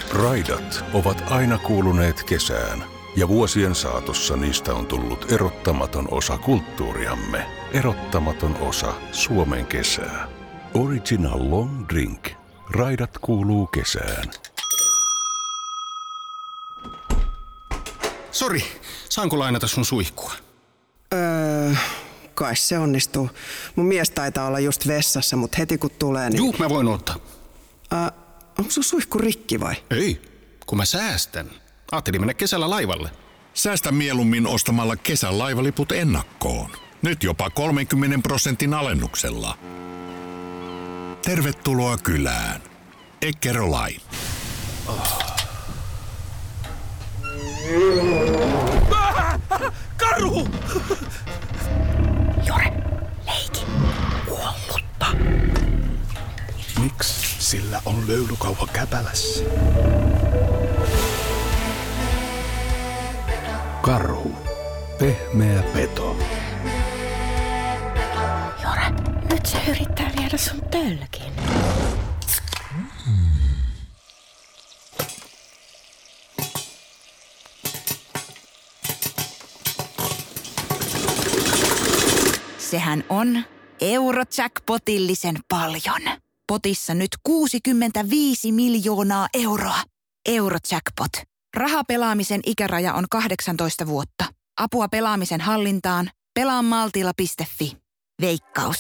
Raidat ovat aina kuuluneet kesään, ja vuosien saatossa niistä on tullut erottamaton osa kulttuuriamme. Erottamaton osa Suomen kesää. Original Long Drink. Raidat kuuluu kesään. Sori, saanko lainata sun suihkua? Kai se onnistuu. Mun mies taitaa olla just vessassa, mutta heti kun tulee, niin... Juu, mä voin ottaa. Onko sun suihku rikki vai? Ei, kun mä säästän. Ajattelin mennä kesällä laivalle. Säästä mieluummin ostamalla kesän laivaliput ennakkoon. Nyt jopa 30% alennuksella. Tervetuloa kylään. Eckerö Line. Karhu! Jore, leiki. Kuollutta. Miksi sillä on löylykauha käpälässä? Karhu. Pehmeä peto. Jore, nyt se yrittää viedä sun tölkin. Sehän on Eurojackpotillisen paljon. Potissa nyt 65 miljoonaa euroa. Eurojackpot. Rahapelaamisen ikäraja on 18 vuotta. Apua pelaamisen hallintaan. Pelaamaltilla.fi. Veikkaus.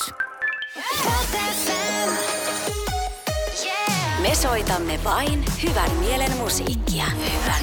Me soitamme vain hyvän mielen musiikkia.